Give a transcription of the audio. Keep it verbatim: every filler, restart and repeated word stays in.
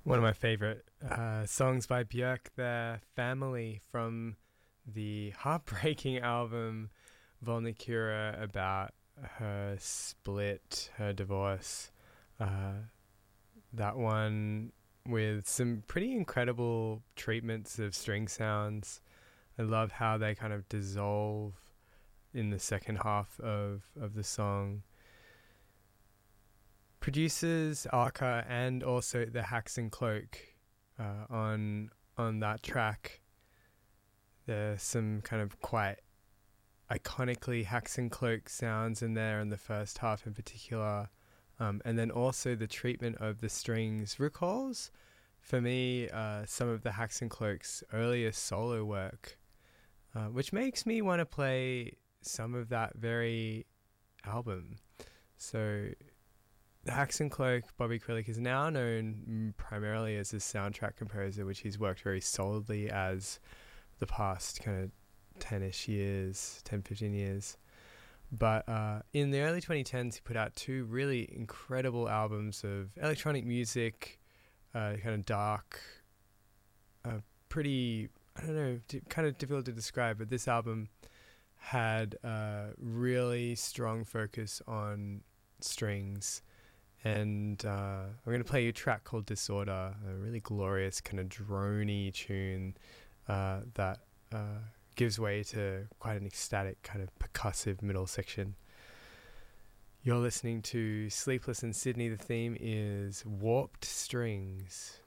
One of my favorite uh, songs by Björk, their Family, from the heartbreaking album Volnicura, about her split, her divorce. Uh, that one with some pretty incredible treatments of string sounds. I love how they kind of dissolve in the second half of, of the song. Producers Arca and also the Hacks and Cloak uh, on on that track. There's some kind of quite iconically Hacks and Cloak sounds in there in the first half in particular, um, and then also the treatment of the strings recalls for me uh, some of the Hacks and Cloak's earlier solo work, uh, which makes me want to play some of that very album. So the Hacks and Cloak, Bobby Kralik, is now known primarily as a soundtrack composer, which he's worked very solidly as the past kind of ten-ish years, ten, fifteen years. But uh, in the early twenty tens, he put out two really incredible albums of electronic music, uh, kind of dark, uh, pretty, I don't know, d- kind of difficult to describe, but this album had a really strong focus on strings. And uh, I'm going to play you a track called Disorder, a really glorious kind of drony tune uh, that uh, gives way to quite an ecstatic kind of percussive middle section. You're listening to Sleepless in Sydney. The theme is Warped Strings.